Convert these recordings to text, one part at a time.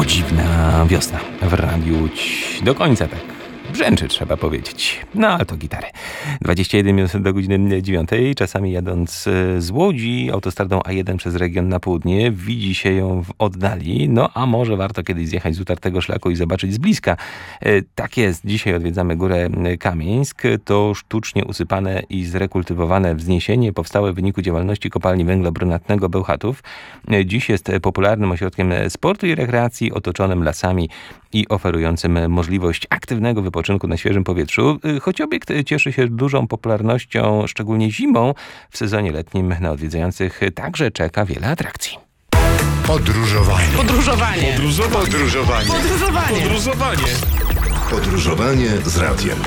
Podziwna wiosna w Radiu Łódź. Do końca tak brzęczy, trzeba powiedzieć. No, ale to gitary. 21 minut do godziny 9. Czasami jadąc z Łodzi autostradą A1 przez region na południe, widzi się ją w oddali. No, a może warto kiedyś zjechać z utartego szlaku i zobaczyć z bliska. Tak jest. Dzisiaj odwiedzamy Górę Kamieńsk. To sztucznie usypane i zrekultywowane wzniesienie powstałe w wyniku działalności kopalni węgla brunatnego Bełchatów. Dziś jest popularnym ośrodkiem sportu i rekreacji, otoczonym lasami i oferującym możliwość aktywnego wypoczynku na świeżym powietrzu. Choć obiekt cieszy się dużą popularnością, szczególnie zimą, w sezonie letnim na odwiedzających także czeka wiele atrakcji. Podróżowanie. Podróżowanie. Podróżowanie. Podróżowanie. Podróżowanie. Podróżowanie z radiem.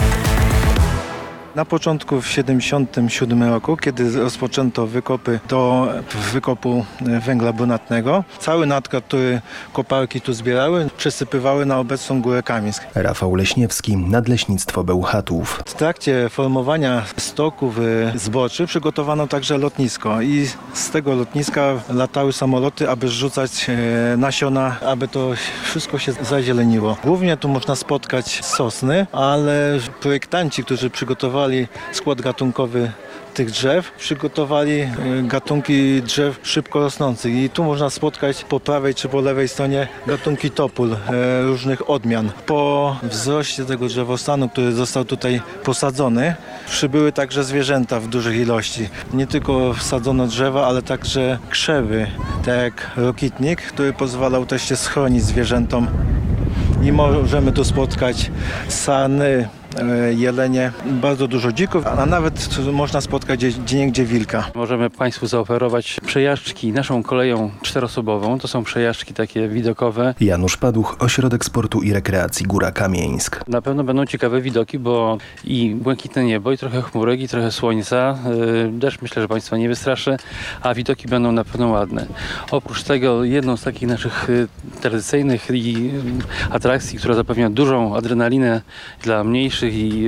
Na początku w 1977 roku, kiedy rozpoczęto wykopy do wykopu węgla brunatnego, cały nadkład, który koparki tu zbierały, przesypywały na obecną Górę Kamieńsk. Rafał Leśniewski, Nadleśnictwo Bełchatów. W trakcie formowania stoków zboczy przygotowano także lotnisko i z tego lotniska latały samoloty, aby zrzucać nasiona, aby to wszystko się zazieleniło. Głównie tu można spotkać sosny, ale projektanci, którzy przygotowali skład gatunkowy tych drzew, przygotowali gatunki drzew szybko rosnących i tu można spotkać po prawej czy po lewej stronie gatunki topól różnych odmian. Po wzroście tego drzewostanu, który został tutaj posadzony, przybyły także zwierzęta w dużych ilości. Nie tylko wsadzono drzewa, ale także krzewy, tak jak rokitnik, który pozwalał też się schronić zwierzętom. I możemy tu spotkać sarny, jelenie, bardzo dużo dzików, a nawet można spotkać gdzieniegdzie wilka. Możemy Państwu zaoferować przejażdżki naszą koleją czteroosobową. To są przejażdżki takie widokowe. Janusz Paduch, Ośrodek Sportu i Rekreacji Góra Kamieńsk. Na pewno będą ciekawe widoki, bo i błękitne niebo, i trochę chmurek, i trochę słońca. Deszcz myślę, że Państwa nie wystraszy, a widoki będą na pewno ładne. Oprócz tego jedną z takich naszych tradycyjnych atrakcji, która zapewnia dużą adrenalinę dla mniejszych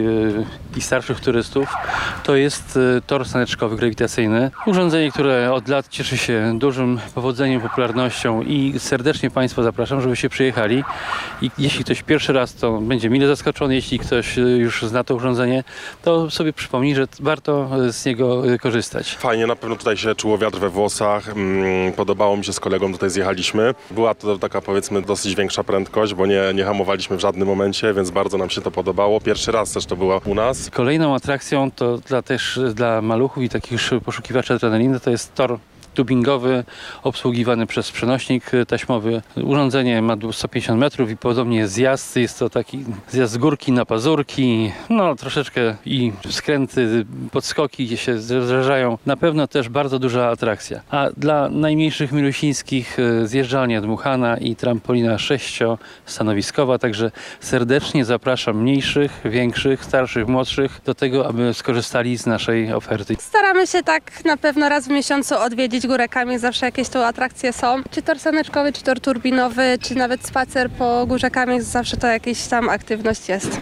i starszych turystów, to jest tor saneczkowy grawitacyjny. Urządzenie, które od lat cieszy się dużym powodzeniem, popularnością i serdecznie Państwa zapraszam, żebyście przyjechali. I jeśli ktoś pierwszy raz, to będzie mile zaskoczony. Jeśli ktoś już zna to urządzenie, to sobie przypomni, że warto z niego korzystać. Fajnie, na pewno tutaj się czuło wiatr we włosach. Podobało mi się, z kolegą tutaj zjechaliśmy. Była to taka, powiedzmy, dosyć większa prędkość, bo nie hamowaliśmy w żadnym momencie, więc bardzo nam się to podobało. Pierwszy raz też to było u nas. Kolejną atrakcją to dla maluchów i takich poszukiwaczy adrenaliny to jest tor tubingowy, obsługiwany przez przenośnik taśmowy. Urządzenie ma 150 metrów i podobnie jest zjazd. Jest to taki zjazd z górki na pazurki, no troszeczkę i skręty, podskoki, gdzie się zderzają. Na pewno też bardzo duża atrakcja. A dla najmniejszych milusińskich zjeżdżalnia dmuchana i trampolina 6-stanowiskowa, także serdecznie zapraszam mniejszych, większych, starszych, młodszych do tego, aby skorzystali z naszej oferty. Staramy się tak na pewno raz w miesiącu odwiedzić Górę Kamieńsk, zawsze jakieś tu atrakcje są. Czy tor saneczkowy, czy tor turbinowy, czy nawet spacer po Górze Kamieńsk, zawsze to jakaś tam aktywność jest.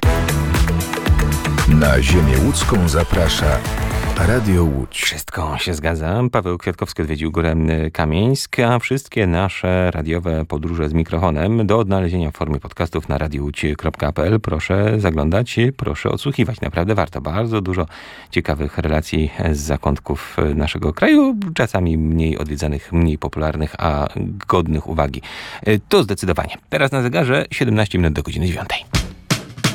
Na ziemię łódzką zaprasza Radio Łódź. Wszystko się zgadza. Paweł Kwiatkowski odwiedził Górę Kamieńsk, a wszystkie nasze radiowe podróże z mikrofonem do odnalezienia w formie podcastów na radiowódź.pl. Proszę zaglądać, proszę odsłuchiwać. Naprawdę warto. Bardzo dużo ciekawych relacji z zakątków naszego kraju, czasami mniej odwiedzanych, mniej popularnych, a godnych uwagi. To zdecydowanie. Teraz na zegarze 17 minut do godziny 9.